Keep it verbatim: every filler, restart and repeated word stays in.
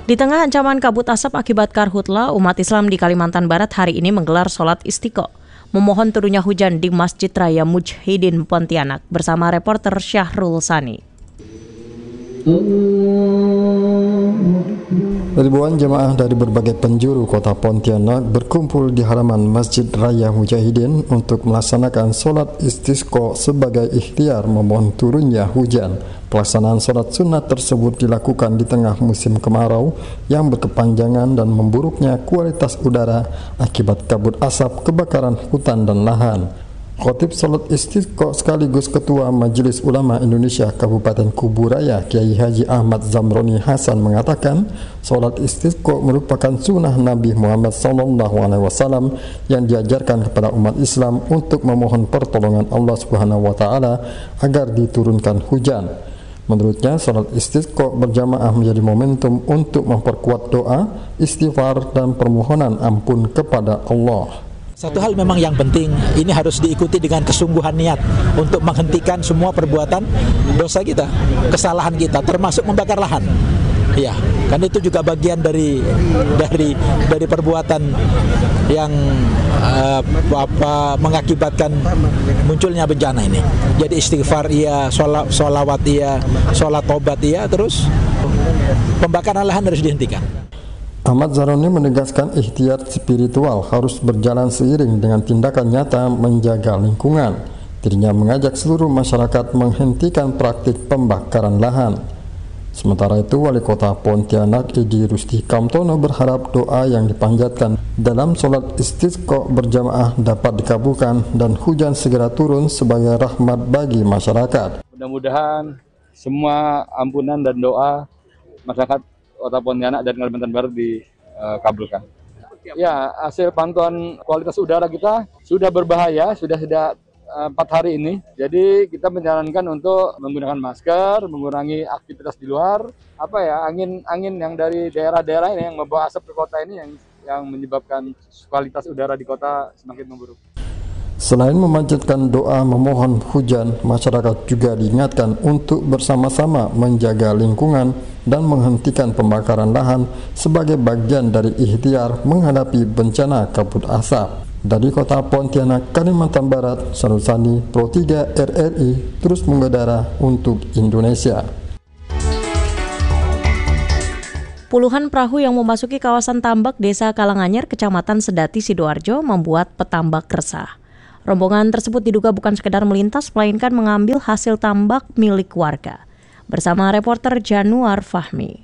Di tengah ancaman kabut asap akibat karhutla, umat Islam di Kalimantan Barat hari ini menggelar sholat istiqo, memohon turunnya hujan di Masjid Raya Mujahidin Pontianak bersama reporter Syahrul Sani. Ribuan jemaah dari berbagai penjuru kota Pontianak berkumpul di halaman Masjid Raya Mujahidin untuk melaksanakan sholat istisqa sebagai ikhtiar memohon turunnya hujan. Pelaksanaan sholat sunat tersebut dilakukan di tengah musim kemarau yang berkepanjangan dan memburuknya kualitas udara akibat kabut asap kebakaran hutan dan lahan. Khatib sholat istisqa sekaligus Ketua Majelis Ulama Indonesia Kabupaten Kuburaya Kiai Haji Ahmad Zamroni Hasan mengatakan sholat istisqa merupakan sunnah Nabi Muhammad Sallallahu Alaihi Wasallam yang diajarkan kepada umat Islam untuk memohon pertolongan Allah Subhanahu Wa Taala agar diturunkan hujan. Menurutnya, sholat istisqa berjamaah menjadi momentum untuk memperkuat doa, istighfar dan permohonan ampun kepada Allah. Satu hal memang yang penting, ini harus diikuti dengan kesungguhan niat untuk menghentikan semua perbuatan dosa kita, kesalahan kita, termasuk membakar lahan. Ya, kan itu juga bagian dari dari dari perbuatan yang uh, apa mengakibatkan munculnya bencana ini. Jadi istighfar iya, sholat, sholawat iya, sholat tobat iya, terus pembakaran lahan harus dihentikan. Ahmad Zaroni menegaskan ikhtiar spiritual harus berjalan seiring dengan tindakan nyata menjaga lingkungan. Dirinya mengajak seluruh masyarakat menghentikan praktik pembakaran lahan. Sementara itu, Wali Kota Pontianak Edi Rusti Kamtono berharap doa yang dipanjatkan dalam sholat istisqa berjamaah dapat dikabulkan dan hujan segera turun sebagai rahmat bagi masyarakat. Mudah-mudahan semua ampunan dan doa masyarakat Kota Pontianak dan Kalimantan Barat dikabulkan. Ya, hasil pantauan kualitas udara kita sudah berbahaya, sudah sudah empat hari ini. Jadi kita menyarankan untuk menggunakan masker, mengurangi aktivitas di luar. Apa ya, angin angin yang dari daerah-daerah ini yang membawa asap ke kota ini yang yang menyebabkan kualitas udara di kota semakin memburuk. Selain memanjatkan doa memohon hujan, masyarakat juga diingatkan untuk bersama-sama menjaga lingkungan dan menghentikan pembakaran lahan sebagai bagian dari ikhtiar menghadapi bencana kabut asap. Dari Kota Pontianak, Kalimantan Barat, Syahrul Sani, Pro tiga R R I, terus mengudara untuk Indonesia. Puluhan perahu yang memasuki kawasan tambak Desa Kalanganyar, Kecamatan Sedati, Sidoarjo membuat petambak resah. Rombongan tersebut diduga bukan sekedar melintas, melainkan mengambil hasil tambak milik warga. Bersama reporter Januar Fahmi.